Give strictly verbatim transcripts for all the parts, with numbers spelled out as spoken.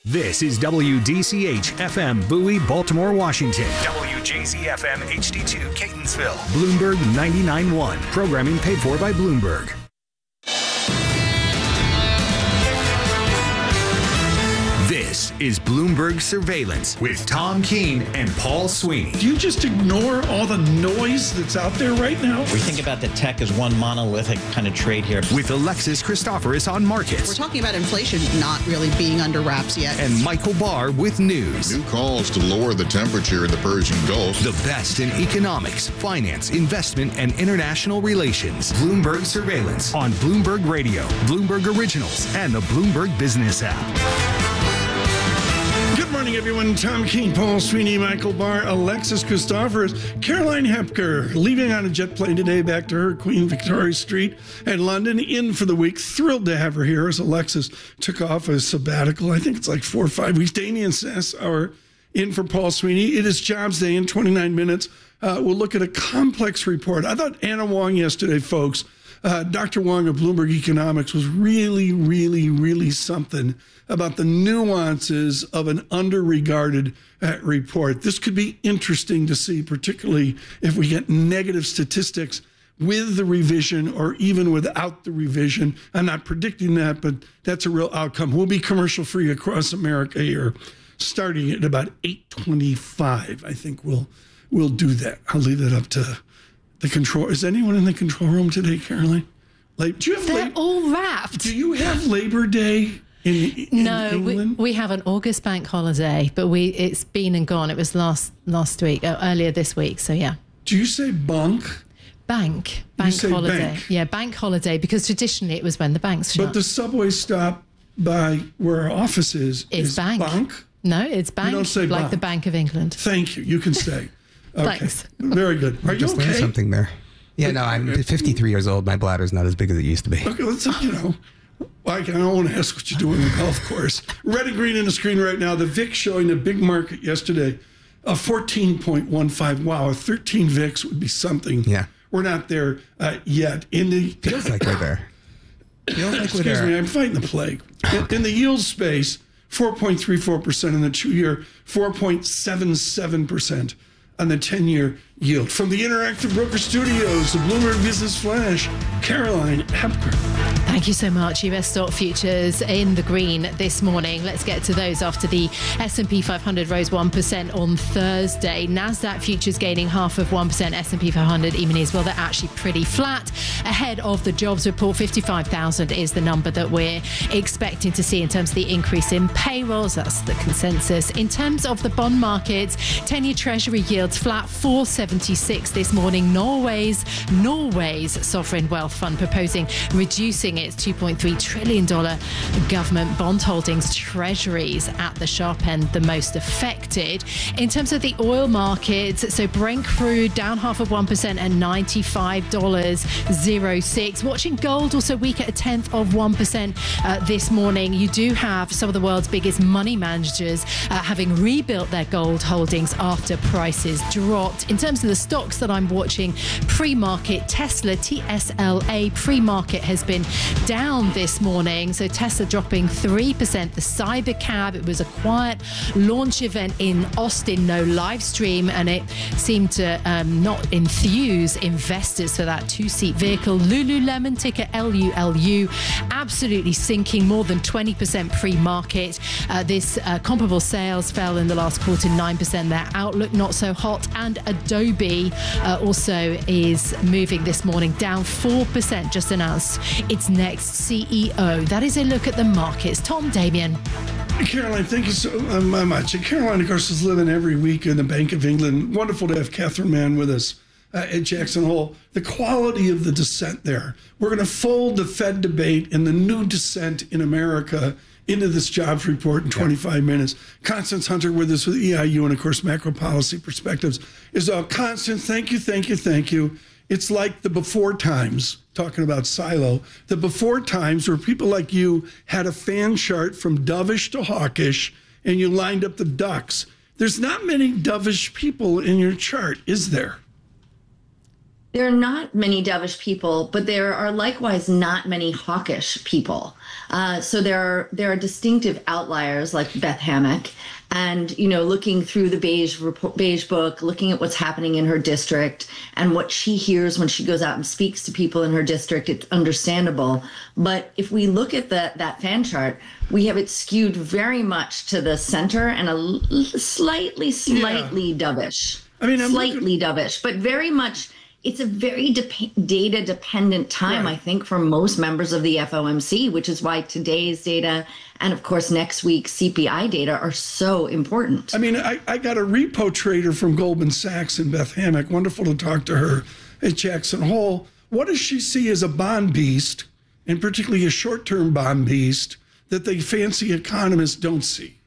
This is W D C H F M Bowie, Baltimore, Washington. W J Z F M H D two, Catonsville. Bloomberg ninety-nine point one. Programming paid for by Bloomberg. This is Bloomberg Surveillance with Tom Keene and Paul Sweeney. Do you just ignore all the noise that's out there right now? We think about the tech as one monolithic kind of trade here. With Alexis Christoforous on markets. We're talking about inflation not really being under wraps yet. And Michael Barr with news. New calls to lower the temperature in the Persian Gulf. The best in economics, finance, investment, and international relations. Bloomberg Surveillance on Bloomberg Radio, Bloomberg Originals, and the Bloomberg Business app. Good morning, everyone. Tom Keene, Paul Sweeney, Michael Barr, Alexis Christoforous, Caroline Hepker, leaving on a jet plane today back to her Queen Victoria Street at London, in for the week. Thrilled to have her here as Alexis took off a sabbatical. I think it's like four or five weeks. Damian Sassower in for Paul Sweeney. It is Jobs Day in twenty-nine minutes. Uh, we'll look at a complex report. I thought Anna Wong yesterday, folks, Uh, Doctor Wong of Bloomberg Economics was really, really, really something about the nuances of an underregarded uh, report. This could be interesting to see, particularly if we get negative statistics with the revision or even without the revision. I'm not predicting that, but that's a real outcome. We'll be commercial free across America here, starting at about eight twenty-five. I think we'll we'll do that. I'll leave that up to the control. Is anyone in the control room today, Caroline? Like, do you have They're lab- all wrapped. Do you have Labor Day in, in no, England? We, we have an August bank holiday, but we it's been and gone. It was last last week, uh, earlier this week. So yeah. Do you say bunk? Bank, bank say holiday. bank. Yeah, bank holiday, because traditionally it was when the banks shut. But the subway stop by where our office is is, is bank. bank? No, it's bank. don't say like bank. the Bank of England. Thank you. You can stay. Okay. Thanks. Very good. Are you Just okay? learned something there. Yeah, no, I'm fifty-three years old. My bladder's not as big as it used to be. Okay, let's, you know, I don't want to ask what you do on the golf course. Red and green in the screen right now. The V I X showing a big market yesterday, a fourteen point one five. Wow, a thirteen V I X would be something. Yeah. We're not there uh, yet. In the Feels like we're there. Feels like we're Excuse there. me, I'm fighting the plague. In, in the yield space, four point three four percent in the two-year, four point seven seven percent on the ten-year yield. From the Interactive Broker Studios, the Bloomberg Business Flash, Caroline Hepker. Thank you so much. U S stock futures in the green this morning. Let's get to those after the S and P five hundred rose one percent on Thursday. NASDAQ futures gaining half of one percent. S and P five hundred even as well. They're actually pretty flat. Ahead of the jobs report, fifty-five thousand is the number that we're expecting to see in terms of the increase in payrolls. That's the consensus. In terms of the bond markets, ten-year Treasury yields flat, four seventy-six this morning. Norway's Norway's sovereign wealth fund proposing reducing its two point three trillion dollars government bond holdings. Treasuries at the sharp end, the most affected. In terms of the oil markets, so Brent crude down half of one percent at ninety-five dollars oh six. Watching gold also weak at a tenth of one percent uh, this morning. You do have some of the world's biggest money managers uh, having rebuilt their gold holdings after prices dropped. In terms of the stocks that I'm watching, pre-market, Tesla, T S L A, pre-market has been down this morning. So Tesla dropping three percent. The Cybercab, it was a quiet launch event in Austin, no live stream, and it seemed to um, not enthuse investors for that two-seat vehicle. Lululemon, ticker L U L U, absolutely sinking, more than twenty percent pre-market. Uh, this uh, comparable sales fell in the last quarter nine percent. Their outlook not so hot. And Adobe uh, also is moving this morning, down four percent, just announced its next C E O. That is a look at the markets. Tom, Damien. Caroline, thank you so uh, much. And Caroline, of course, is living every week in the Bank of England. Wonderful to have Catherine Mann with us uh, at Jackson Hole. The quality of the dissent there. We're going to fold the Fed debate and the new dissent in America into this jobs report in twenty-five minutes. Constance Hunter with us with E I U and, of course, Macro Policy Perspectives. Is uh, Constance, thank you, thank you, thank you. It's like the before times, talking about silo, the before times where people like you had a fan chart from dovish to hawkish and you lined up the ducks. There's not many dovish people in your chart, is there? There are not many dovish people, but there are likewise not many hawkish people. Uh, so there are there are distinctive outliers like Beth Hammack, and you know, looking through the beige report, beige book, looking at what's happening in her district and what she hears when she goes out and speaks to people in her district, it's understandable. But if we look at the, that fan chart, we have it skewed very much to the center and a slightly, slightly yeah. dovish. I mean, I'm slightly looking... dovish, but very much. It's a very de- data-dependent time, right. I think, for most members of the F O M C, which is why today's data and, of course, next week's C P I data are so important. I mean, I, I got a repo trader from Goldman Sachs in Beth Hammack. Wonderful to talk to her at Jackson Hole. What does she see as a bond beast, and particularly a short-term bond beast, that the fancy economists don't see?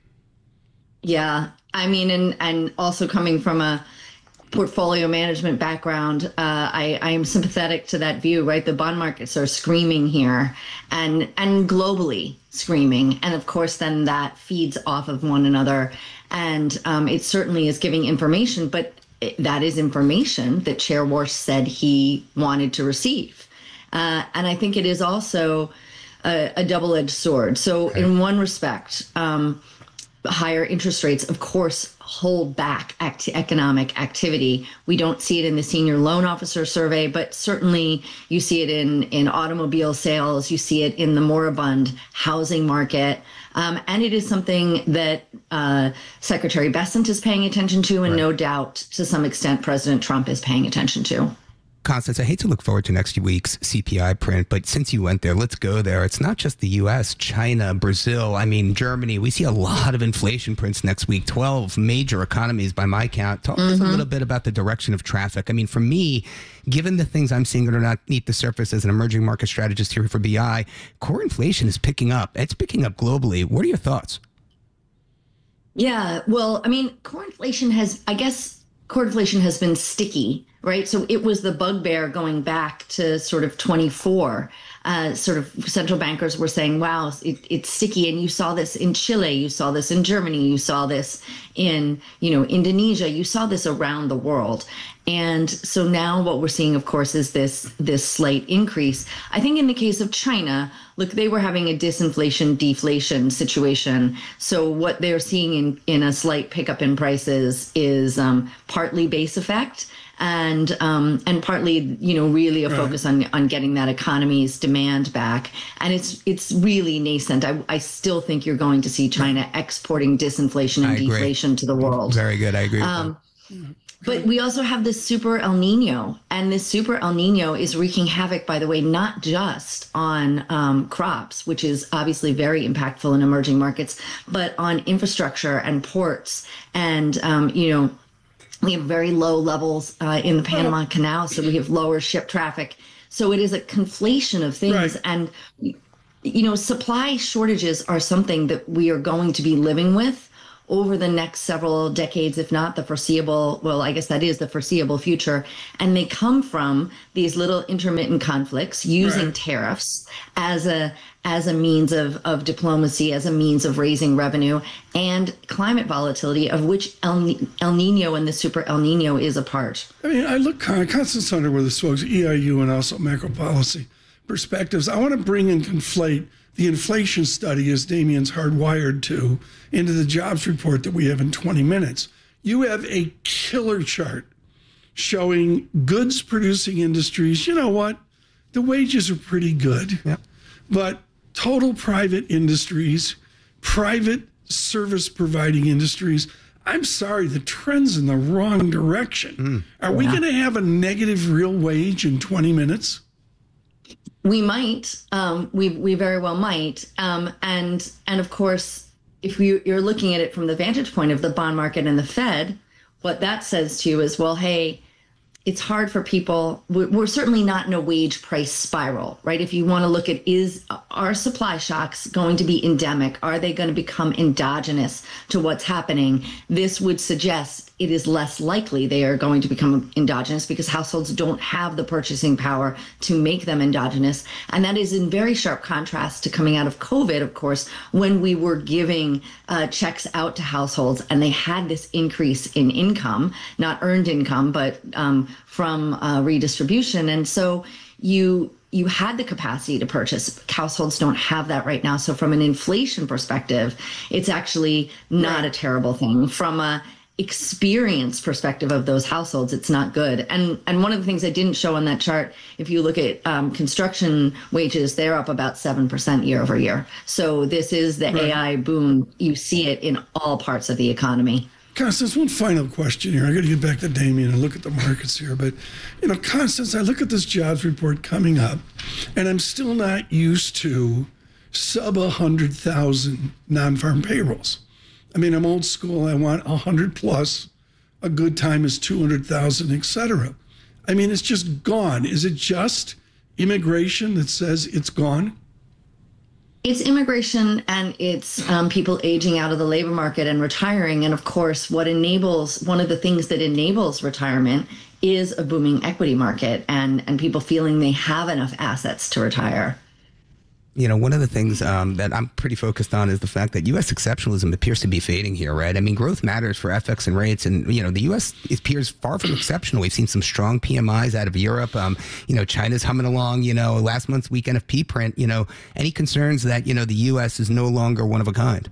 Yeah, I mean, and, and also coming from a portfolio management background, uh, I, I am sympathetic to that view, right? The bond markets are screaming here and and globally screaming. And of course, then that feeds off of one another. And um, it certainly is giving information, but it, that is information that Chair Warsh said he wanted to receive. Uh, and I think it is also a, a double-edged sword. So okay. in one respect, um, higher interest rates, of course, hold back act- economic activity. We don't see it in the senior loan officer survey, but certainly you see it in, in automobile sales. You see it in the moribund housing market. Um, and it is something that uh, Secretary Bessent is paying attention to, and right. no doubt, to some extent, President Trump is paying attention to. Constance, I hate to look forward to next week's C P I print, but since you went there, let's go there. It's not just the U S, China, Brazil, I mean, Germany. We see a lot of inflation prints next week, twelve major economies by my count. Talk mm-hmm. to us a little bit about the direction of traffic. I mean, for me, given the things I'm seeing that are not beneath the surface as an emerging market strategist here for B I, core inflation is picking up. It's picking up globally. What are your thoughts? Yeah, well, I mean, core inflation has, I guess, core inflation has been sticky. Right. So it was the bugbear going back to sort of twenty-four. Uh, sort of central bankers were saying, wow, it, it's sticky. And you saw this in Chile. You saw this in Germany. You saw this in, you know, Indonesia. You saw this around the world. And so now what we're seeing, of course, is this this slight increase. I think in the case of China, look, they were having a disinflation, deflation situation. So what they're seeing in, in a slight pickup in prices is um, partly base effect. And um, and partly, you know, really a focus right. on on getting that economy's demand back. And it's it's really nascent. I, I still think you're going to see China exporting disinflation and deflation to the world. Very good. I agree with um, that. But we also have this super El Nino. And this super El Nino is wreaking havoc, by the way, not just on um, crops, which is obviously very impactful in emerging markets, but on infrastructure and ports and, um, you know, we have very low levels uh, in the Panama Canal, so we have lower ship traffic. So it is a conflation of things. Right. And, you know, supply shortages are something that we are going to be living with over the next several decades, if not the foreseeable, well, I guess that is the foreseeable future. And they come from these little intermittent conflicts using right. tariffs as a as a means of, of diplomacy, as a means of raising revenue, and climate volatility, of which El, El Nino and the super El Nino is a part. I mean, I look, Constance Hunter with the folks, E I U and also macro policy perspectives. I want to bring and conflate the inflation study, as Damien's hardwired to, into the jobs report that we have in twenty minutes. You have a killer chart showing goods producing industries. You know what? The wages are pretty good, yep. but total private industries, private service providing industries, I'm sorry, the trend's in the wrong direction. Mm, are yeah. we going to have a negative real wage in twenty minutes? We might. Um, we we very well might. Um, and and of course, if you, you're looking at it from the vantage point of the bond market and the Fed, what that says to you is, well, hey, it's hard for people. We're, we're certainly not in a wage price spiral, right? If you want to look at, is are supply shocks going to be endemic? Are they going to become endogenous to what's happening? This would suggest it is less likely they are going to become endogenous because households don't have the purchasing power to make them endogenous. And that is in very sharp contrast to coming out of COVID, of course, when we were giving uh, checks out to households and they had this increase in income, not earned income, but um, from uh, redistribution. And so you you had the capacity to purchase. Households don't have that right now. So from an inflation perspective, it's actually not a terrible thing. From a experience perspective of those households, it's not good. And and one of the things I didn't show on that chart, if you look at um, construction wages, they're up about seven percent year over year. So this is the right. A I boom. You see it in all parts of the economy. Constance, one final question here. I got to get back to Damien and look at the markets here. But, you know, Constance, I look at this jobs report coming up, and I'm still not used to sub one hundred thousand non-farm payrolls. I mean, I'm old school. I want one hundred plus. A good time is two hundred thousand, et cetera. I mean, it's just gone. Is it just immigration that says it's gone? It's immigration, and it's um, people aging out of the labor market and retiring. And of course, what enables, one of the things that enables retirement is a booming equity market and, and people feeling they have enough assets to retire. You know, one of the things um, that I'm pretty focused on is the fact that U S exceptionalism appears to be fading here, right? I mean, growth matters for F X and rates. And, you know, the U S appears far from exceptional. We've seen some strong P M Is out of Europe. Um, you know, China's humming along, you know, last month's weekend of P print, you know, any concerns that, you know, the U S is no longer one of a kind?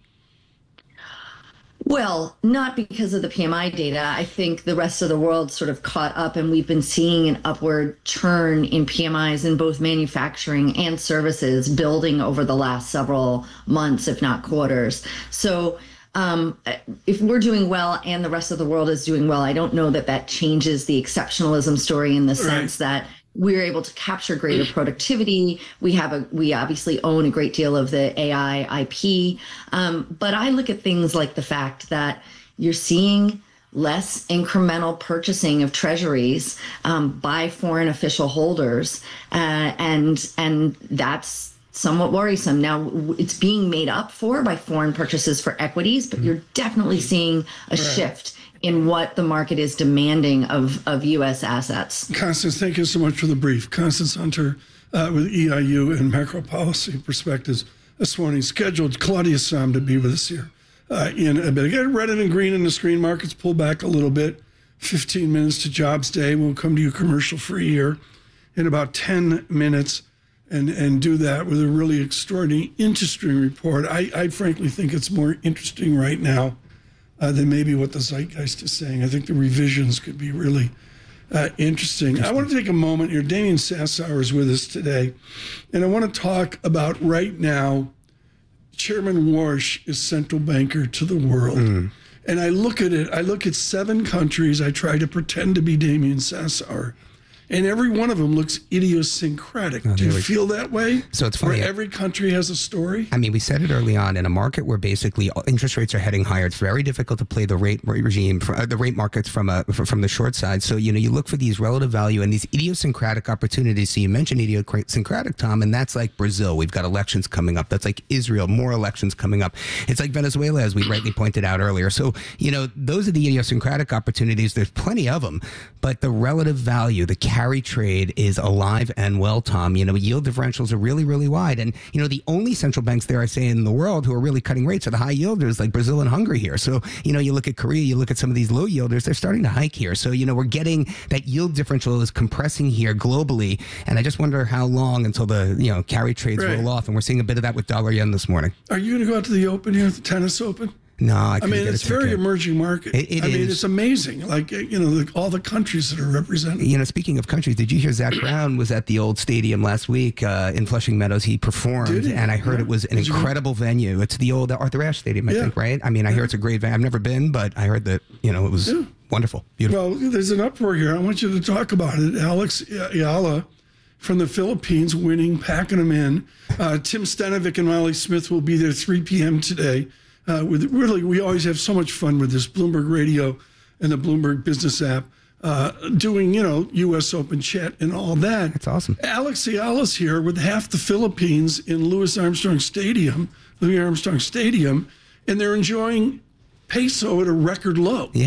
Well, not because of the P M I data. I think the rest of the world sort of caught up, and we've been seeing an upward turn in P M Is in both manufacturing and services building over the last several months, if not quarters. So um, if we're doing well and the rest of the world is doing well, I don't know that that changes the exceptionalism story in the sense that we're able to capture greater productivity. We have a, we obviously own a great deal of the A I I P. Um, but I look at things like the fact that you're seeing less incremental purchasing of treasuries um, by foreign official holders. Uh, and, and that's somewhat worrisome. Now, it's being made up for by foreign purchases for equities, but you're definitely seeing a shift in what the market is demanding of, of U S assets. Constance, thank you so much for the brief. Constance Hunter uh, with E I U and Macro Policy Perspectives this morning. Scheduled Claudia Sahm to be with us here uh, in a bit. Again, red and green in the screen. Markets pull back a little bit. fifteen minutes to jobs day. We'll come to you commercial free here in about ten minutes and, and do that with a really extraordinary interesting report. I, I frankly think it's more interesting right now Uh, than maybe what the zeitgeist is saying. I think the revisions could be really uh, interesting. interesting. I want to take a moment here. Damien Sassower is with us today, and I want to talk about right now, Chairman Warsh is central banker to the world. Mm. And I look at it, I look at seven countries, I try to pretend to be Damien Sassower, and every one of them looks idiosyncratic. Oh, Do you feel that way? So it's funny. Where every country has a story? I mean, we said it early on, in a market where basically interest rates are heading higher, it's very difficult to play the rate regime, uh, the rate markets from a, from the short side. So, you know, you look for these relative value and these idiosyncratic opportunities. So you mentioned idiosyncratic, Tom, and that's like Brazil. We've got elections coming up. That's like Israel, more elections coming up. It's like Venezuela, as we rightly pointed out earlier. So, you know, those are the idiosyncratic opportunities. There's plenty of them, but the relative value, the carry trade is alive and well, Tom. You know, yield differentials are really, really wide. And, you know, the only central banks there, I say, in the world who are really cutting rates are the high yielders like Brazil and Hungary here. So, you know, you look at Korea, you look at some of these low yielders, they're starting to hike here. So, you know, we're getting that yield differential is compressing here globally. And I just wonder how long until the, you know, carry trades right. roll off. And we're seeing a bit of that with dollar yen this morning. Are you going to go out to the Open here, the tennis Open? No, I, I mean, it's a very emerging market. It, it I is. mean, it's amazing. Like, you know, the, all the countries that are represented. You know, speaking of countries, did you hear Zach Brown was at the old stadium last week uh, in Flushing Meadows? He performed, he? and I heard yeah. it was an Did incredible venue. It's the old Arthur Ashe Stadium, I yeah. think, right? I mean, I yeah. hear it's a great venue. I've never been, but I heard that, you know, it was yeah. wonderful, beautiful. Well, there's an uproar here. I want you to talk about it. Alex Ayala from the Philippines winning, packing them in. Uh, Tim Stenovic and Molly Smith will be there three p.m. today. Uh, with really, we always have so much fun with this Bloomberg Radio and the Bloomberg Business app, uh, doing, you know, U S Open chat and all that. That's awesome. Alex Ayala's here with half the Philippines in Louis Armstrong Stadium, Louis Armstrong Stadium, and they're enjoying peso at a record low. Yeah.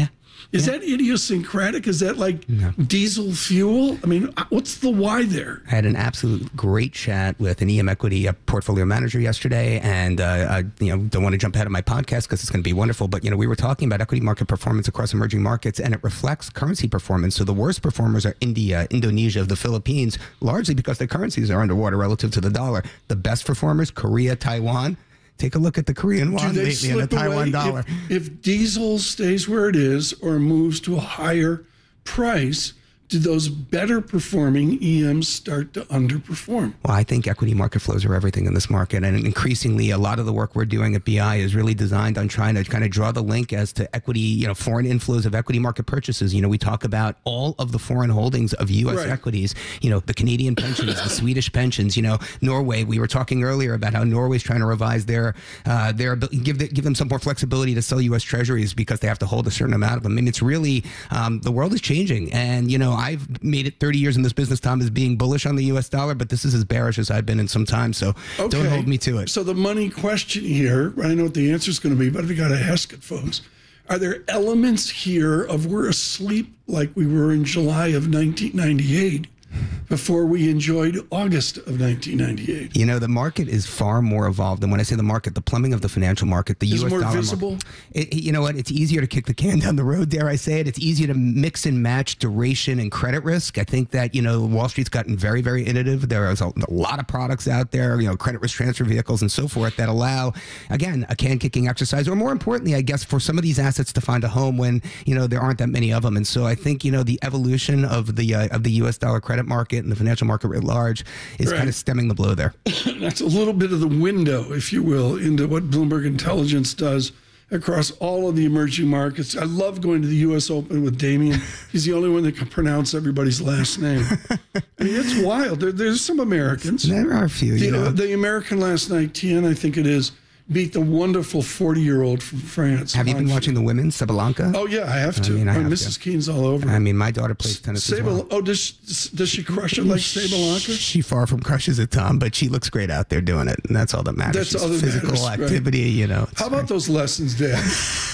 Is yeah. that idiosyncratic? Is that like no. diesel fuel? I mean, what's the why there? I had an absolute great chat with an E M Equity uh, portfolio manager yesterday, and uh, I you know don't want to jump ahead of my podcast because it's going to be wonderful. But you know, we were talking about equity market performance across emerging markets, and it reflects currency performance. So the worst performers are India, Indonesia, the Philippines, largely because their currencies are underwater relative to the dollar. The best performers, Korea, Taiwan. Take a look at the Korean won lately and the Taiwan dollar. If, if diesel stays where it is or moves to a higher price, do those better performing E Ms start to underperform? Well, I think equity market flows are everything in this market. And increasingly, a lot of the work we're doing at B I is really designed on trying to kind of draw the link as to equity, you know, foreign inflows of equity market purchases. You know, we talk about all of the foreign holdings of U S right. equities, you know, the Canadian pensions, the Swedish pensions, you know, Norway. We were talking earlier about how Norway's trying to revise their, uh, their give, the, give them some more flexibility to sell U S treasuries because they have to hold a certain amount of them. I mean, it's really, um, the world is changing. And, you know, I've made it thirty years in this business, Tom, as being bullish on the U S dollar, but this is as bearish as I've been in some time, so okay. don't hold me to it. So the money question here, I know what the answer is going to be, but we got to ask it, folks. Are there elements here of we're asleep like we were in July of nineteen ninety-eight before we enjoyed August of nineteen ninety-eight? You know, the market is far more evolved. And when I say the market, the plumbing of the financial market, the is U S more dollar visible? Market, it, you know what? It's easier to kick the can down the road, dare I say it. It's easier to mix and match duration and credit risk. I think that, you know, Wall Street's gotten very, very innovative. There is a, a lot of products out there, you know, credit risk transfer vehicles and so forth that allow, again, a can kicking exercise, or more importantly, I guess, for some of these assets to find a home when, you know, there aren't that many of them. And so I think, you know, the evolution of the uh, of the U S dollar credit market and the financial market at large is right. kind of stemming the blow there. That's a little bit of the window, if you will, into what Bloomberg Intelligence does across all of the emerging markets. I love going to the U S Open with Damien. He's the only one that can pronounce everybody's last name. I mean, it's wild. There, there's some Americans. There are a few, the, you know. The American last night, Tien, I think it is, beat the wonderful forty-year-old from France. Have you been watching the women's, Sabalenka? Oh, yeah, I have to. I mean, I oh, have Missus to. Keen's all over. I mean, my daughter plays tennis Sabal- as well. Oh, does she, does she crush it like Sabalenka? She far from crushes it, Tom, but she looks great out there doing it, and that's all that matters. That's She's all that physical matters, activity, right. you know. How about right. those lessons, Dad?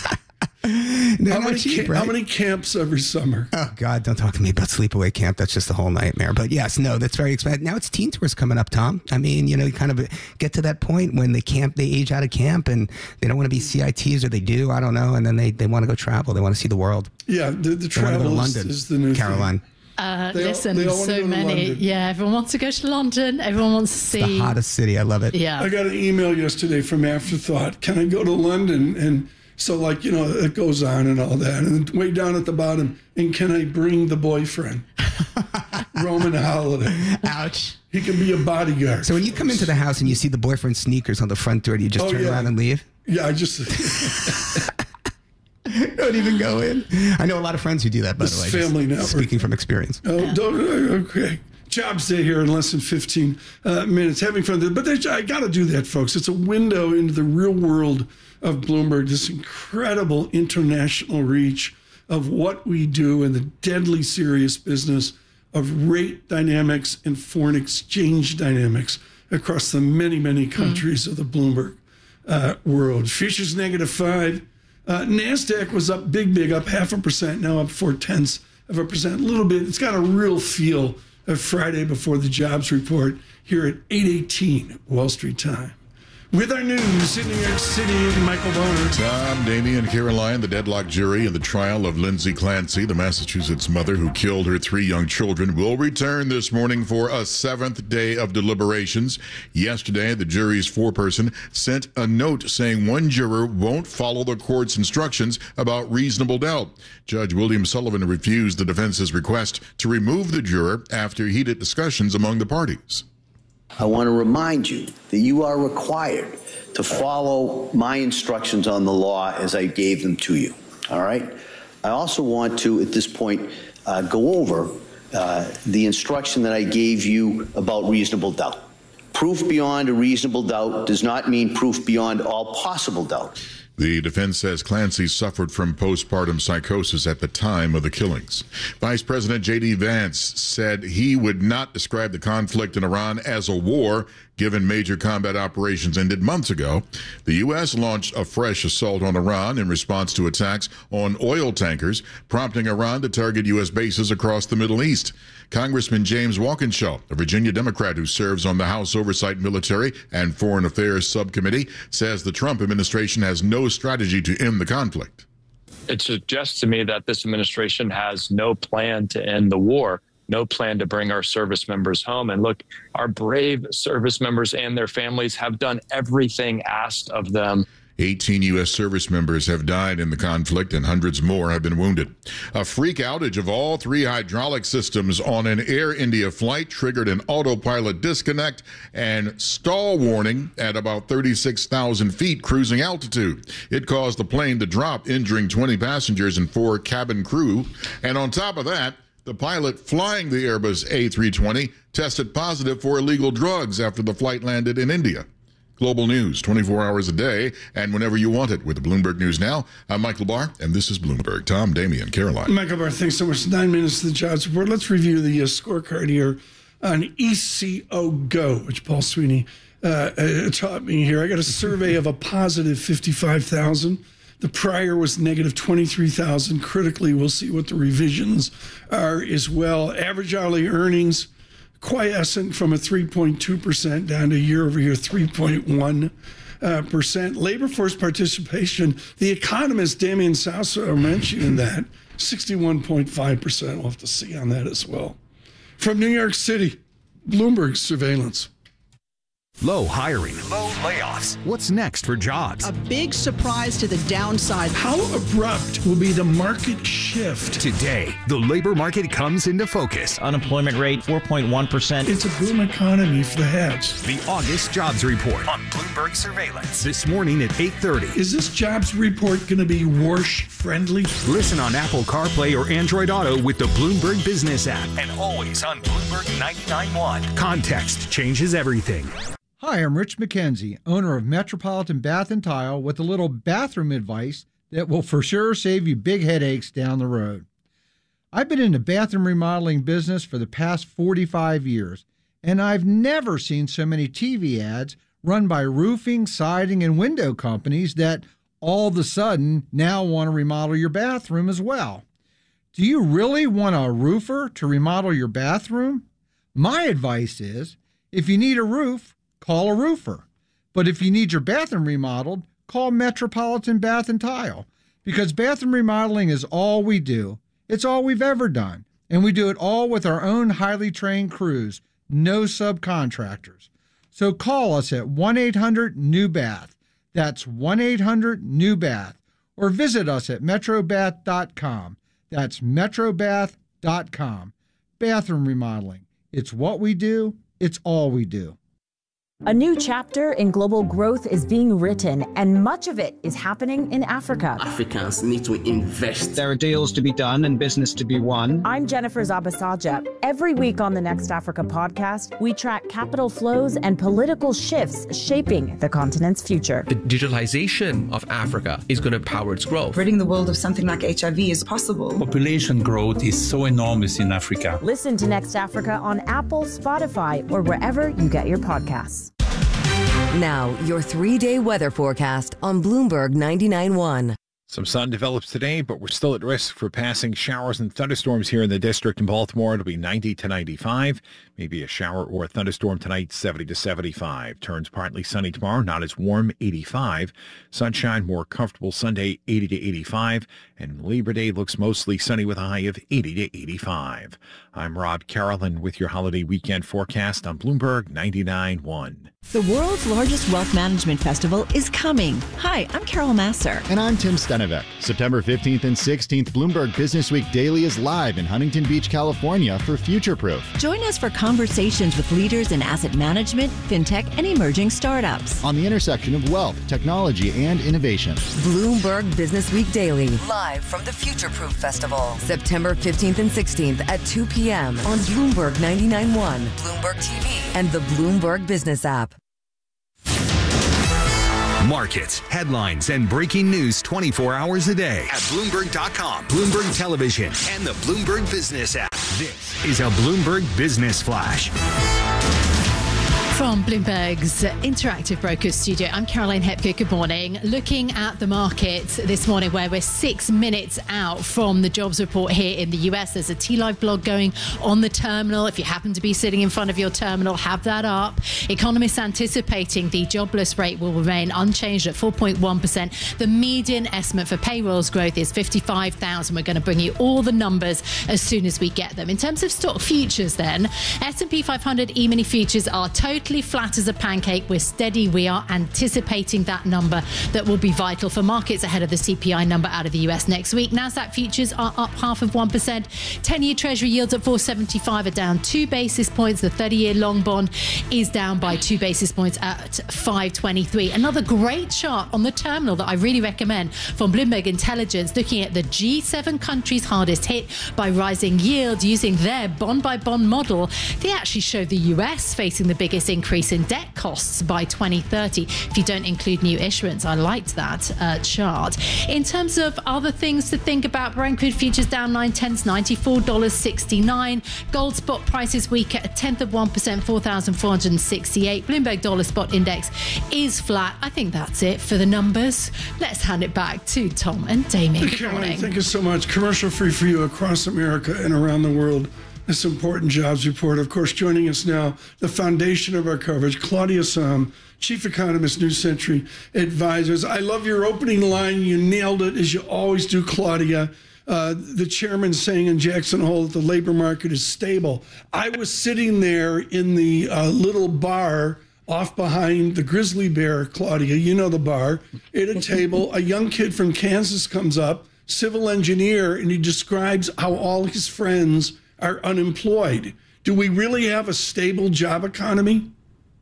They're how, many cheap, camp, right? how many camps every summer? Oh, God, don't talk to me about sleepaway camp. That's just a whole nightmare. But yes, no, that's very expensive. Now it's teen tours coming up, Tom. I mean, you know, you kind of get to that point when they camp, they age out of camp and they don't want to be C I Ts, or they do, I don't know, and then they, they want to go travel. They want to see the world. Yeah, the, the travel is, London, is the new Caroline. thing. Uh, They all- listen, they all wanna so go to many. London. Yeah, everyone wants to go to London. Everyone wants to see. The hottest city. I love it. Yeah. I got an email yesterday from Afterthought. Can I go to London? And so, like, you know, it goes on and all that. And then way down at the bottom, and can I bring the boyfriend? Roman Holiday. Ouch. He can be a bodyguard. So when you come into the house and you see the boyfriend's sneakers on the front door, do you just Oh, turn yeah. around and leave? Yeah, I just... Don't even go in. I know a lot of friends who do that, by This the way. is just Family Network. Speaking from experience. Oh, don't, okay. Jobs day here in less than fifteen uh, minutes. Having fun. But there's, I got to do that, folks. It's a window into the real world of Bloomberg, this incredible international reach of what we do in the deadly serious business of rate dynamics and foreign exchange dynamics across the many, many countries mm. of the Bloomberg uh, world. Futures negative five. Uh, NASDAQ was up big, big, up half a percent, now up four tenths of a percent, a little bit. It's got a real feel of Friday before the jobs report here at eight eighteen Wall Street time. With our news in New York City, Michael Boner. Tom, Damien, Caroline, the deadlock jury in the trial of Lindsay Clancy, the Massachusetts mother who killed her three young children, will return this morning for a seventh day of deliberations. Yesterday, the jury's foreperson sent a note saying one juror won't follow the court's instructions about reasonable doubt. Judge William Sullivan refused the defense's request to remove the juror after heated discussions among the parties. I want to remind you that you are required to follow my instructions on the law as I gave them to you. All right? I also want to, at this point, uh, go over uh, the instruction that I gave you about reasonable doubt. Proof beyond a reasonable doubt does not mean proof beyond all possible doubt. The defense says Clancy suffered from postpartum psychosis at the time of the killings. Vice President J D Vance said he would not describe the conflict in Iran as a war, given major combat operations ended months ago. The U S launched a fresh assault on Iran in response to attacks on oil tankers, prompting Iran to target U S bases across the Middle East. Congressman James Walkinshaw, a Virginia Democrat who serves on the House Oversight Military and Foreign Affairs Subcommittee, says the Trump administration has no strategy to end the conflict. It suggests to me that this administration has no plan to end the war, no plan to bring our service members home. And look, our brave service members and their families have done everything asked of them. eighteen U S service members have died in the conflict and hundreds more have been wounded. A freak outage of all three hydraulic systems on an Air India flight triggered an autopilot disconnect and stall warning at about thirty-six thousand feet cruising altitude. It caused the plane to drop, injuring twenty passengers and four cabin crew. And on top of that, the pilot flying the Airbus A three twenty tested positive for illegal drugs after the flight landed in India. Global news, twenty-four hours a day, and whenever you want it. With the Bloomberg News Now, I'm Michael Barr, and this is Bloomberg. Tom, Damian, Caroline. Michael Barr, thanks so much. Nine minutes to the jobs report. Let's review the uh, scorecard here on E C O Go, which Paul Sweeney uh, uh, taught me here. I got a survey of a positive fifty-five thousand. The prior was negative twenty-three thousand. Critically, we'll see what the revisions are as well. Average hourly earnings quiescent from a three point two percent down to year over year three point one percent. Labor force participation, the economist Damian Sasser mentioned that, sixty-one point five percent. We'll have to see on that as well. From New York City, Bloomberg surveillance. Low hiring. Low layoffs. What's next for jobs? A big surprise to the downside. How abrupt will be the market shift? Today, the labor market comes into focus. Unemployment rate, four point one percent. It's a boom economy for the hedge. The August Jobs Report on Bloomberg Surveillance. This morning at eight thirty. Is this jobs report going to be Warsh friendly? Listen on Apple CarPlay or Android Auto with the Bloomberg Business app. And always on Bloomberg ninety-nine point one. Context changes everything. Hi, I'm Rich McKenzie, owner of Metropolitan Bath and Tile, with a little bathroom advice that will for sure save you big headaches down the road. I've been in the bathroom remodeling business for the past forty-five years, and I've never seen so many T V ads run by roofing, siding, and window companies that all of a sudden now want to remodel your bathroom as well. Do you really want a roofer to remodel your bathroom? My advice is, if you need a roof, call a roofer. But if you need your bathroom remodeled, call Metropolitan Bath and Tile, because bathroom remodeling is all we do. It's all we've ever done, and we do it all with our own highly trained crews, no subcontractors. So call us at one eight hundred new bath. That's one eight hundred new bath. Or visit us at metro bath dot com. That's metro bath dot com. Bathroom remodeling. It's what we do. It's all we do. A new chapter in global growth is being written, and much of it is happening in Africa. Africans need to invest. There are deals to be done and business to be won. I'm Jennifer Zabasaja. Every week on the Next Africa podcast, we track capital flows and political shifts shaping the continent's future. The digitalization of Africa is going to power its growth. Ridding the world of something like H I V is possible. Population growth is so enormous in Africa. Listen to Next Africa on Apple, Spotify, or wherever you get your podcasts. Now, your three-day weather forecast on Bloomberg ninety-nine point one. Some sun develops today, but we're still at risk for passing showers and thunderstorms here in the district in Baltimore. It'll be ninety to ninety-five. Maybe a shower or a thunderstorm tonight, seventy to seventy-five. Turns partly sunny tomorrow, not as warm, eighty-five. Sunshine, more comfortable Sunday, eighty to eighty-five. And Labor Day looks mostly sunny with a high of eighty to eighty-five. I'm Rob Carolyn with your holiday weekend forecast on Bloomberg ninety-nine point one. The world's largest wealth management festival is coming. Hi, I'm Carol Masser. And I'm Tim Stenevec. September fifteenth and sixteenth, Bloomberg Business Week Daily is live in Huntington Beach, California for Future Proof. Join us for conversations with leaders in asset management, fintech, and emerging startups. On the intersection of wealth, technology, and innovation. Bloomberg Business Week Daily, live from the Future Proof Festival. September fifteenth and sixteenth at two p.m. on Bloomberg ninety-nine point one, Bloomberg T V, and the Bloomberg Business app. Markets, headlines, and breaking news twenty-four hours a day at Bloomberg dot com, Bloomberg Television, and the Bloomberg Business app. This is a Bloomberg Business Flash. From Bloomberg's Interactive Brokers Studio, I'm Caroline Hepker. Good morning. Looking at the markets this morning, where we're six minutes out from the jobs report here in the U S. There's a T-Live blog going on the terminal. If you happen to be sitting in front of your terminal, have that up. Economists anticipating the jobless rate will remain unchanged at four point one percent. The median estimate for payrolls growth is fifty-five thousand. We're going to bring you all the numbers as soon as we get them. In terms of stock futures then, S and P five hundred E-mini futures are totally flat as a pancake. We're steady. We are anticipating that number that will be vital for markets ahead of the C P I number out of the U S next week. NASDAQ futures are up half of one percent. ten-year Treasury yields at four seventy-five are down two basis points. The thirty-year long bond is down by two basis points at five twenty-three. Another great chart on the terminal that I really recommend from Bloomberg Intelligence, looking at the G seven countries hardest hit by rising yields using their bond-by-bond model. They actually show the U S facing the biggest increase in debt costs by twenty thirty. If you don't include new issuance, I liked that uh, chart. In terms of other things to think about, Brent crude futures down nine tenths, ninety-four dollars and sixty-nine cents. Gold spot prices weak at a tenth of one percent, four thousand four hundred sixty-eight. Bloomberg dollar spot index is flat. I think that's it for the numbers. Let's hand it back to Tom and Damien. Good Caroline, morning. thank you so much. Commercial free for you across America and around the world. This important jobs report. Of course, joining us now, the foundation of our coverage, Claudia Sahm, Chief Economist, New Century Advisors. I love your opening line. You nailed it, as you always do, Claudia. Uh, the chairman saying in Jackson Hole that the labor market is stable. I was sitting there in the uh, little bar off behind the Grizzly Bear, Claudia, you know the bar, at a table. A young kid from Kansas comes up, civil engineer, and he describes how all his friends are unemployed. Do we really have a stable job economy?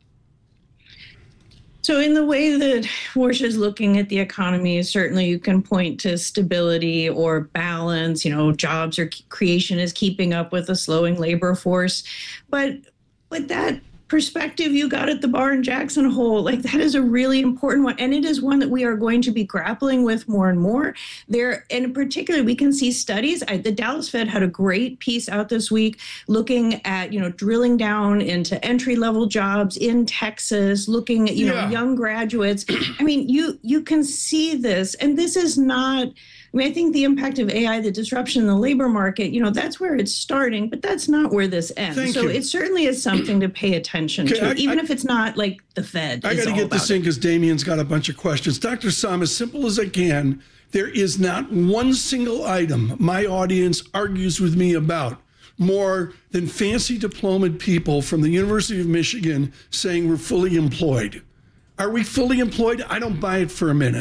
So in the way that Warsh is looking at the economy, certainly you can point to stability or balance, you know, jobs or creation is keeping up with a slowing labor force. But with that perspective you got at the bar in Jackson Hole, like that is a really important one. And it is one that we are going to be grappling with more and more. There, and in particular, we can see studies. I, the Dallas Fed had a great piece out this week looking at, you know, drilling down into entry-level jobs in Texas, looking at, you yeah. know, young graduates. I mean, you you can see this, and this is not, I mean, I think the impact of A I, the disruption in the labor market, you know, that's where it's starting, but that's not where this ends. Thank so you. it certainly is something to pay attention Okay, to, I- even I- if it's not like the Fed. I is got to all get this about in because Damien's got a bunch of questions. Doctor Sahm, as simple as I can, there is not one single item my audience argues with me about more than fancy diplomaed people from the University of Michigan saying we're fully employed. Are we fully employed? I don't buy it for a minute.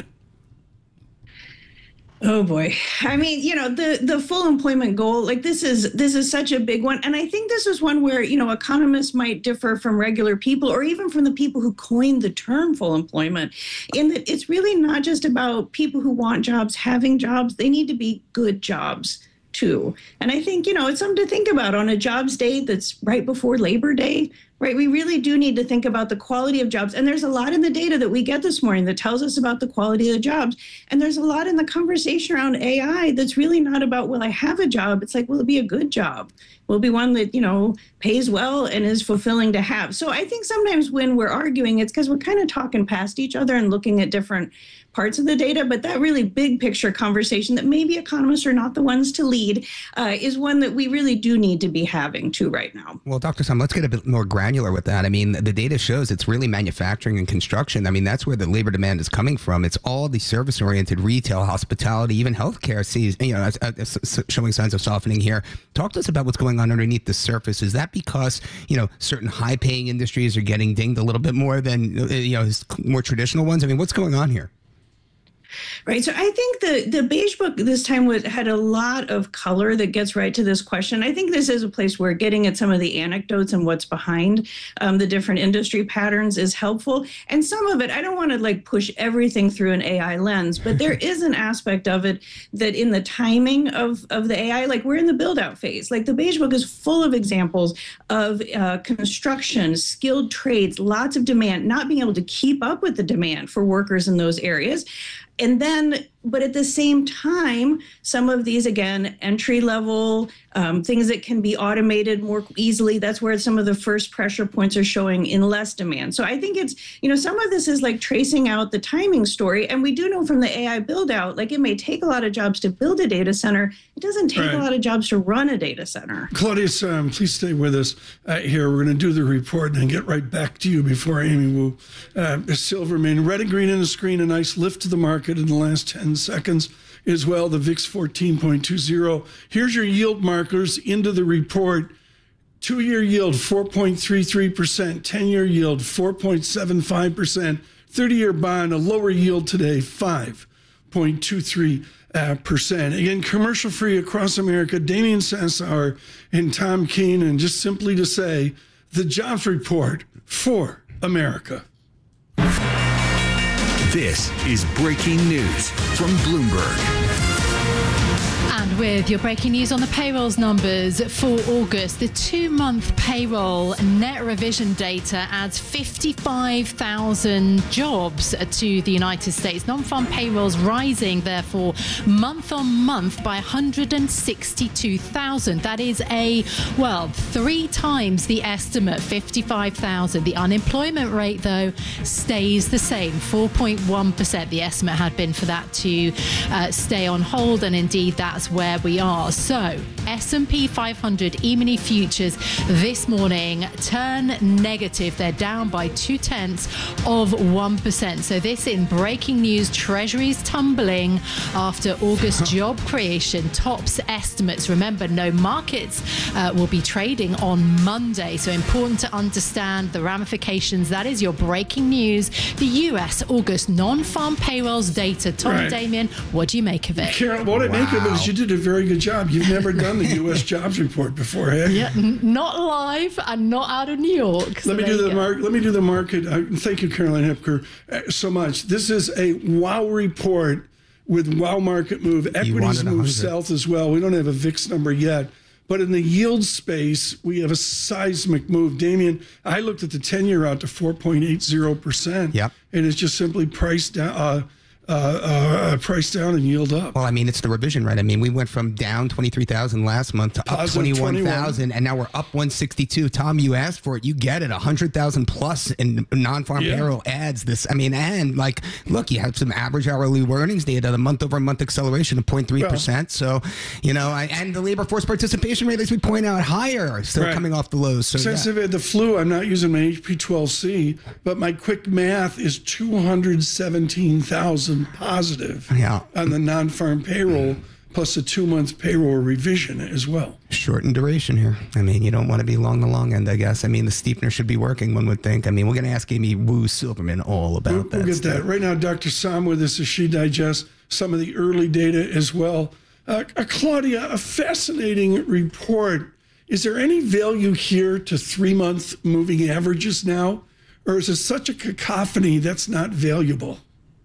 Oh boy. I mean, you know, the the full employment goal, like this is this is such a big one. And I think this is one where, you know, economists might differ from regular people or even from the people who coined the term full employment, in that it's really not just about people who want jobs having jobs. They need to be good jobs too. And I think, you know, it's something to think about on a jobs day that's right before Labor Day. Right. We really do need to think about the quality of jobs. And there's a lot in the data that we get this morning that tells us about the quality of the jobs. And there's a lot in the conversation around A I that's really not about, will I have a job? It's like, will it be a good job? Will it be one that, you know, pays well and is fulfilling to have? So I think sometimes when we're arguing, it's because we're kind of talking past each other and looking at different parts of the data. But that really big picture conversation that maybe economists are not the ones to lead uh, is one that we really do need to be having too right now. Well, Doctor Sahm, let's get a bit more granular with that. I mean, the data shows it's really manufacturing and construction. I mean, that's where the labor demand is coming from. It's all the service-oriented retail, hospitality, even healthcare sees, you know, as, as showing signs of softening here. Talk to us about what's going on underneath the surface. Is that because, you know, certain high-paying industries are getting dinged a little bit more than, you know, more traditional ones? I mean, what's going on here? Right. So I think the, the Beige Book this time was, had a lot of color that gets right to this question. I think this is a place where getting at some of the anecdotes and what's behind um, the different industry patterns is helpful. And some of it, I don't want to like push everything through an A I lens, but there is an aspect of it that in the timing of, of the A I, like we're in the build out phase. Like the Beige Book is full of examples of uh, construction, skilled trades, lots of demand, not being able to keep up with the demand for workers in those areas. And then but at the same time, some of these, again, entry level um, things that can be automated more easily, that's where some of the first pressure points are showing in less demand. So I think it's, you know, some of this is like tracing out the timing story. And we do know from the A I build out, like it may take a lot of jobs to build a data center. It doesn't take right. a lot of jobs to run a data center. Claudius, um, please stay with us uh, here. We're going to do the report and then get right back to you before Amy Wu. Uh, Silverman, red and green in the screen, a nice lift to the market in the last ten seconds as well. The V I X fourteen point two zero. Here's your yield markers into the report. Two-year yield, four point three three percent. ten-year yield, four point seven five percent. thirty-year bond, a lower yield today, five point two three percent. Again, commercial-free across America. Damian Sassower and Tom Keene. And just simply to say, the jobs report for America. This is breaking news from Bloomberg. And with your breaking news on the payrolls numbers for August, the two-month payroll net revision data adds fifty-five thousand jobs to the United States. Non-farm payrolls rising, therefore, month on month by one hundred sixty-two thousand. That is a, well, three times the estimate, fifty-five thousand. The unemployment rate, though, stays the same, four point one percent. The estimate had been for that to uh, stay on hold, and indeed that's where we are. So S and P five hundred E-mini futures this morning turn negative. They're down by two tenths of one percent. So this in breaking news, Treasuries tumbling after August job creation tops estimates. Remember, no markets uh, will be trading on Monday. So important to understand the ramifications. That is your breaking news. The U S August non-farm payrolls data. Tom Right. and Damien, what do you make of it? Carol, what I make of it is you did a very good job. You've never done the U S jobs report before, have you? Yeah, n- not live and not out of New York. So Let me there do you the go. market. Let me do the market. Uh, thank you, Caroline Hepker, uh, so much. This is a wow report with wow market move. Equities wanted move one hundred. south as well. We don't have a V I X number yet, but in the yield space, we have a seismic move. Damien, I looked at the ten-year out to four point eight zero percent. Yep. And it's just simply priced down. Uh, Uh, uh, price down and yield up. Well, I mean, it's the revision, right? I mean, we went from down twenty-three thousand last month to up Positive twenty-one thousand, and now we're up one sixty-two. Tom, you asked for it. You get it. one hundred thousand plus in non-farm Yeah. payroll adds this. I mean, and like, look, you have some average hourly earnings data, the month-over-month acceleration of zero point three percent. So, you know, I, and the labor force participation rate, as we point out, higher, still Right. coming off the lows. So, Since yeah. I've had the flu, I'm not using my H P twelve C, but my quick math is two hundred seventeen thousand positive Yeah. on the non-farm payroll, plus a two-month payroll revision as well. Shortened duration here. I mean, you don't want to be long the long end, I guess. I mean, the steepener should be working, one would think. I mean, we're going to ask Amy Wu Silverman all about We'll, that. we'll get stuff. that. Right now, Doctor Sam with us as she digests some of the early data as well. Uh, uh, Claudia, a fascinating report. Is there any value here to three-month moving averages now? Or is it such a cacophony that's not valuable?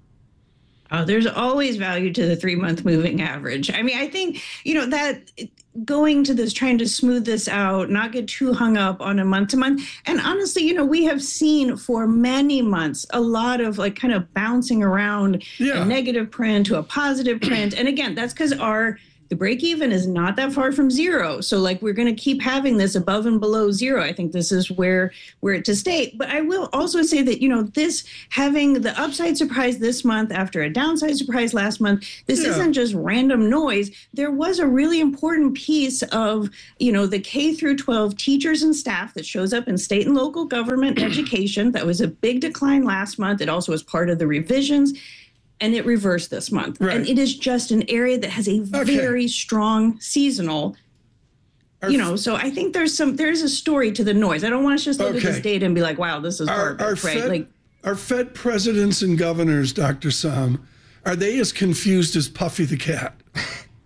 Oh, there's always value to the three-month moving average. I mean, I think, you know, that going to this, trying to smooth this out, not get too hung up on a month-to-month. And honestly, you know, we have seen for many months a lot of like kind of bouncing around Yeah. a negative print to a positive print. And again, that's because our the break even is not that far from zero. So like we're going to keep having this above and below zero. I think this is where where it to stay. But I will also say that, you know, this having the upside surprise this month after a downside surprise last month, this Yeah. isn't just random noise. There was a really important piece of, you know, the K through twelve teachers and staff that shows up in state and local government education. That was a big decline last month. It also was part of the revisions. And it reversed this month. Right. And it is just an area that has a Okay. very strong seasonal, Our you know, so I think there's some, there's a story to the noise. I don't want to just look Okay. at this data and be like, wow, this is Our, garbage, our, right? Fed, Like, our Fed presidents and governors, Doctor Sam, are they as confused as Puffy the cat?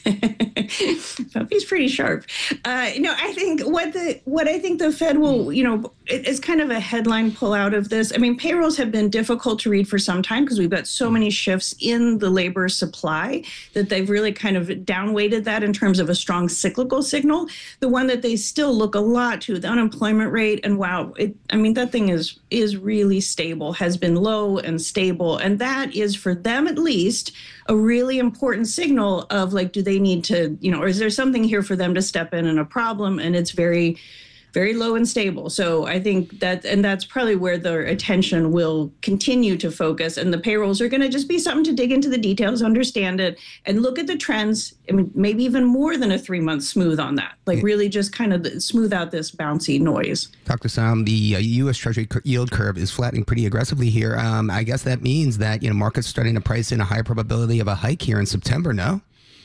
Puffy's pretty sharp. Uh, no, I think what the what I think the Fed will, you know, it, it's kind of a headline pull out of this. I mean, payrolls have been difficult to read for some time because we've got so many shifts in the labor supply that they've really kind of downweighted that in terms of a strong cyclical signal. The one that they still look a lot to, the unemployment rate, and wow, it, I mean, that thing is is really stable, has been low and stable, and that is for them at least a really important signal of like, do they need to, you know, or is there something here for them to step in and a problem? And it's very, very low and stable. So I think that, and that's probably where their attention will continue to focus. And the payrolls are going to just be something to dig into the details, understand it, and look at the trends. I mean, maybe even more than a three month smooth on that, like really just kind of smooth out this bouncy noise. Doctor Sam, the uh, U S Treasury yield curve is flattening pretty aggressively here. Um, I guess that means that, you know, markets starting to price in a high probability of a hike here in September, no?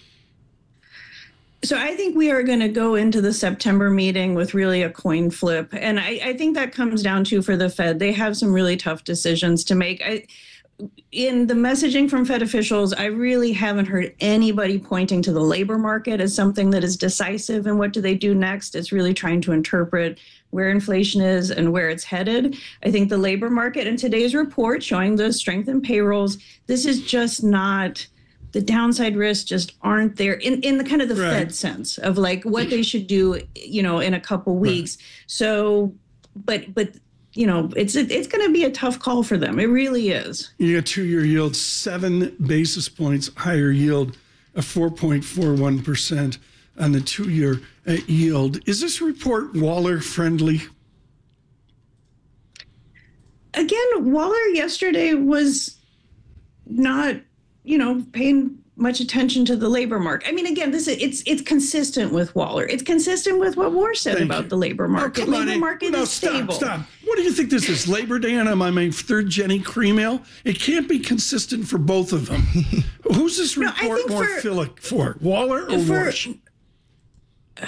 So I think we are going to go into the September meeting with really a coin flip. And I, I think that comes down to, for the Fed, they have some really tough decisions to make. I, in the messaging from Fed officials, I really haven't heard anybody pointing to the labor market as something that is decisive in what do they do next. It's really trying to interpret where inflation is and where it's headed. I think the labor market in today's report showing the strength in payrolls, this is just not... the downside risks just aren't there in, in the kind of the right. Fed sense of like what they should do, you know, in a couple weeks. Right. So, but, but, you know, it's, it's going to be a tough call for them. It really is. You got two-year yield, seven basis points higher yield, a four point four one percent on the two-year uh, yield. Is this report Waller friendly? Again, Waller yesterday was not, you know, paying much attention to the labor market. I mean, again, this is, it's it's consistent with Waller. It's consistent with what Moore said Thank about you. the labor market. Oh, labor on, market no, is stop, stable. Stop. What do you think this is? Labor Day and I'm on my third Jenny Cream Ale? It can't be consistent for both of them. Who's this report no, more for, for? Waller or for, Warsh? Uh,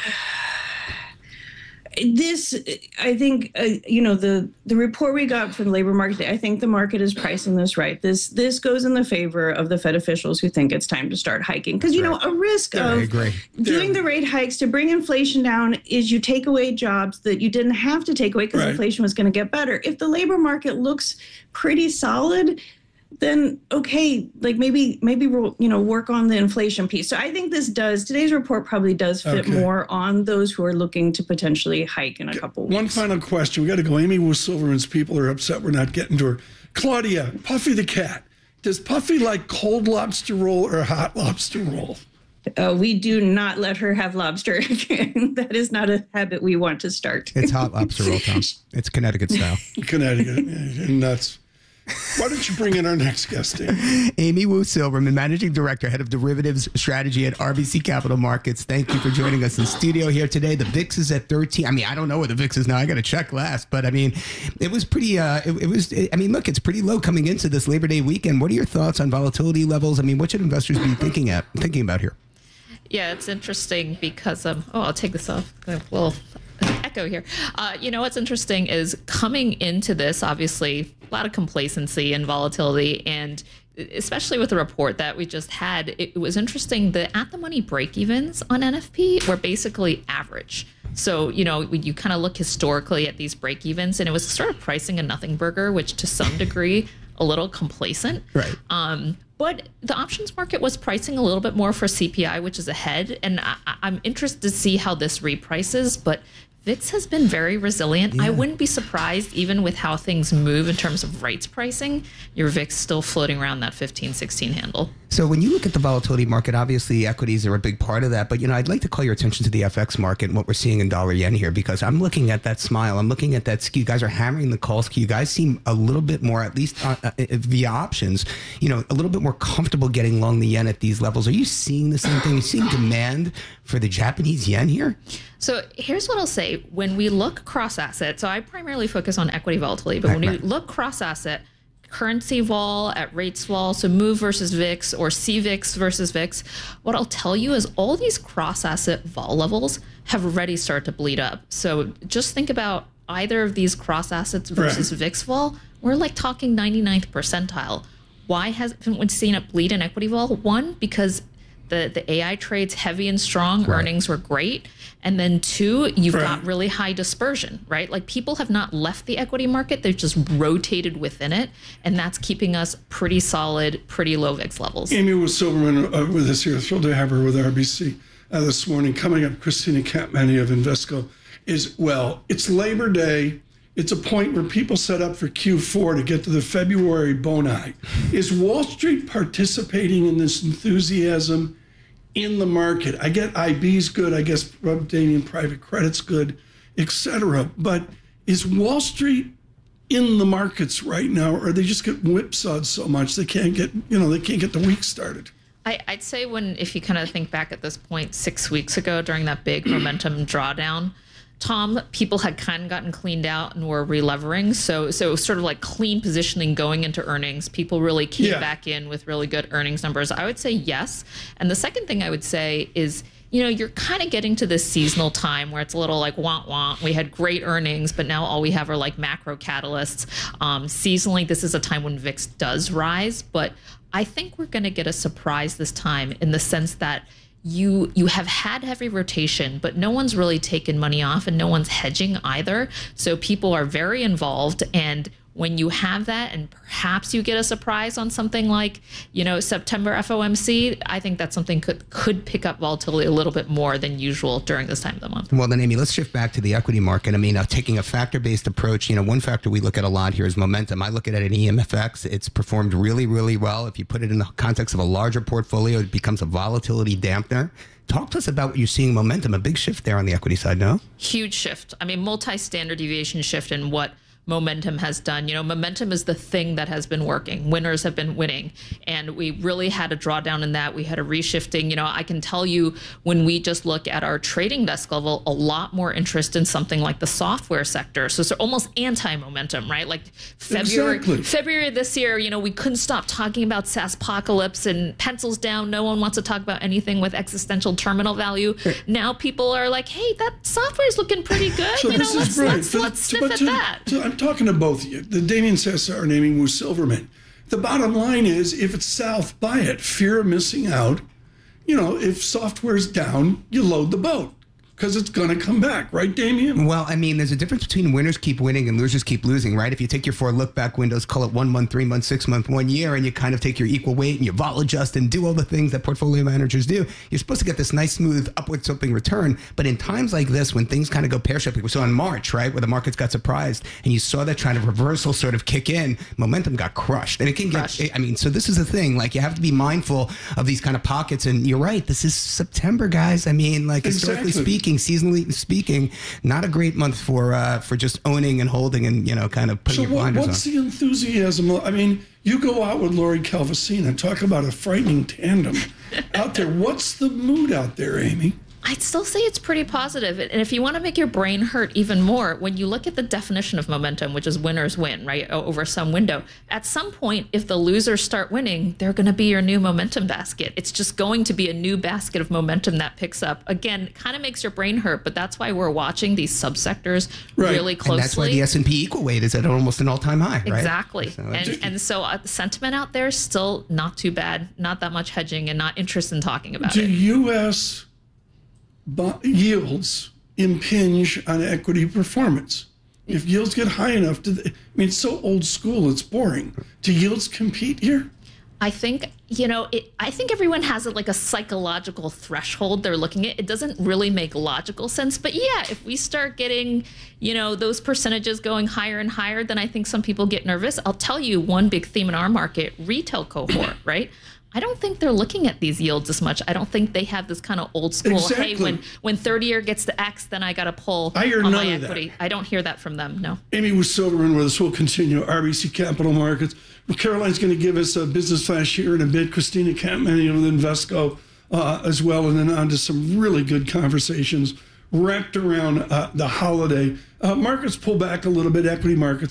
This, I think, uh, you know, the, the report we got from the labor market, I think the market is pricing this right. This this goes in the favor of the Fed officials who think it's time to start hiking. Because, you know, a risk yeah, of doing the rate hikes to bring inflation down is you take away jobs that you didn't have to take away because right. inflation was going to get better. If the labor market looks pretty solid, then okay, like maybe maybe we'll, you know, work on the inflation piece. So I think this does, today's report probably does fit okay. more on those who are looking to potentially hike in a couple weeks. One final question. We got to go. Amy Wu Silverman's people are upset we're not getting to her. Claudia, Puffy the cat. Does Puffy like cold lobster roll or hot lobster roll? Uh, we do not let her have lobster. That is not a habit we want to start. It's hot lobster roll, Tom. It's Connecticut style. Connecticut. Nuts. Why don't you bring in our next guest, Amy? Amy Wu Silverman, Managing Director, Head of Derivatives Strategy at R B C Capital Markets. Thank you for joining us in studio here today. The V I X is at thirteen. I mean, I don't know where the V I X is now. I got to check last. But, I mean, it was pretty, uh, it, it was, it, I mean, look, it's pretty low coming into this Labor Day weekend. What are your thoughts on volatility levels? I mean, what should investors be thinking at, thinking about here? Yeah, it's interesting because, um, oh, I'll take this off. Well, echo here. Uh, you know, what's interesting is coming into this, obviously, a lot of complacency and volatility, and especially with the report that we just had, it, it was interesting. The at-the-money break-evens on N F P were basically average. So, you know, when you kind of look historically at these break-evens, and it was sort of pricing a nothing burger, which to some degree, a little complacent. Right. Um, but the options market was pricing a little bit more for C P I, which is ahead. And I, I'm interested to see how this reprices, but V I X has been very resilient. Yeah. I wouldn't be surprised, even with how things move in terms of rights pricing, your V I X still floating around that fifteen, sixteen handle. So when you look at the volatility market, obviously equities are a big part of that. But, you know, I'd like to call your attention to the F X market and what we're seeing in dollar yen here, because I'm looking at that smile. I'm looking at that skew. You guys are hammering the call skew. You guys seem a little bit more, at least uh, uh, via options, you know, a little bit more comfortable getting long the yen at these levels. Are you seeing the same thing? Are you seeing demand for the Japanese yen here? So here's what I'll say. When we look cross asset, so I primarily focus on equity volatility, but right, when right. we look cross asset, currency vol at rates vol, so move versus V I X or C V I X versus V I X, what I'll tell you is all these cross asset vol levels have already started to bleed up. So just think about either of these cross assets versus right. V I X vol. We're like talking ninety-ninth percentile. Why hasn't we seen it bleed in equity vol? One, because The the A I trades heavy and strong. Right. Earnings were great. And then two, you've Right. got really high dispersion, right? Like people have not left the equity market. They've just rotated within it. And that's keeping us pretty solid, pretty low V I X levels. Amy was Silverman uh, with us here. Thrilled to have her with R B C uh, this morning. Coming up, Christina Campmany of Invesco is, well, it's Labor Day. It's a point where people set up for Q four to get to the February boni. Is Wall Street participating in this enthusiasm in the market? I get I B's good, I guess Damian private credit's good, et cetera. But is Wall Street in the markets right now, or they just get whipsawed so much they can't get, you know, they can't get the week started? I, I'd say when, if you kind of think back at this point, six weeks ago during that big momentum drawdown, Tom, people had kind of gotten cleaned out and were relevering. So, so it was sort of like clean positioning going into earnings. People really came Yeah. back in with really good earnings numbers. I would say yes. And the second thing I would say is, you know, you're kind of getting to this seasonal time where it's a little like want want. We had great earnings, but now all we have are like macro catalysts. Um, seasonally, this is a time when V I X does rise, but I think we're going to get a surprise this time in the sense that you you have had heavy rotation, but no one's really taken money off and no one's hedging either. So people are very involved. And when you have that and perhaps you get a surprise on something like, you know, September F O M C, I think that's something could could pick up volatility a little bit more than usual during this time of the month. Well, then, Amy, let's shift back to the equity market. I mean, uh, taking a factor-based approach, you know, one factor we look at a lot here is momentum. I look at it in E M F X. It's performed really, really well. If you put it in the context of a larger portfolio, it becomes a volatility dampener. Talk to us about what you're seeing momentum, a big shift there on the equity side, no? Huge shift. I mean, multi-standard deviation shift in what momentum has done. You know, momentum is the thing that has been working. Winners have been winning. And we really had a drawdown in that. We had a reshifting. You know, I can tell you when we just look at our trading desk level, a lot more interest in something like the software sector. So it's almost anti-momentum, right? Like February, Exactly. February of this year, you know, we couldn't stop talking about SaaSpocalypse and pencils down. No one wants to talk about anything with existential terminal value. Now people are like, hey, that software is looking pretty good. So you know, this let's, is right. let's, To- let's to- sniff but at to- that. to- I'm talking to both of you, the Damien Cesar and Amy Wu Silverman. The bottom line is, if it's south, buy it. Fear of missing out. You know, if software's down, you load the boat because it's going to come back, right, Damien? Well, I mean, there's a difference between winners keep winning and losers keep losing, right? If you take your four look-back windows, call it one month, three months, six month, one year, and you kind of take your equal weight and you vol adjust and do all the things that portfolio managers do, you're supposed to get this nice, smooth, upward sloping return. But in times like this, when things kind of go pear-shaped, like we saw in March, right, where the markets got surprised, and you saw that kind of reversal sort of kick in, momentum got crushed. And it can Crushed. get, I mean, so this is the thing. Like, you have to be mindful of these kind of pockets. And you're right, this is September, guys. I mean, like, historically Exactly. speaking, seasonally speaking, not a great month for uh, for just owning and holding and, you know, kind of putting So your what, blinders what's on. the enthusiasm? I mean, you go out with Lori Calvasina and talk about a frightening tandem out there. What's the mood out there, Amy? I'd still say it's pretty positive. And if you want to make your brain hurt even more, when you look at the definition of momentum, which is winners win, right, o- over some window, at some point, if the losers start winning, they're going to be your new momentum basket. It's just going to be a new basket of momentum that picks up. Again, kind of makes your brain hurt, but that's why we're watching these subsectors Right. really closely. And that's why the S and P equal weight is at almost an all-time high, right? Exactly. So and, it's- and so uh, the sentiment out there is still not too bad, not that much hedging and not interest in talking about Do it. U S bo- yields impinge on equity performance? If yields get high enough, do they, I mean, it's so old school, it's boring. Do yields compete here? I think, you know, it, I think everyone has it like a psychological threshold they're looking at. It doesn't really make logical sense. But yeah, if we start getting, you know, those percentages going higher and higher, then I think some people get nervous. I'll tell you one big theme in our market, retail cohort, right? I don't think they're looking at these yields as much. I don't think they have this kind of old school, Exactly. hey, when, when thirty year gets to X, then I got to pull I hear on none my of that. equity. I don't hear that from them, no. Amy with Silverman with us. We'll continue. R B C Capital Markets. Well, Caroline's going to give us a business flash here in a bit. Christina Campmany with Invesco uh, as well, and then on to some really good conversations wrapped around uh, the holiday. Uh, markets pull back a little bit. Equity markets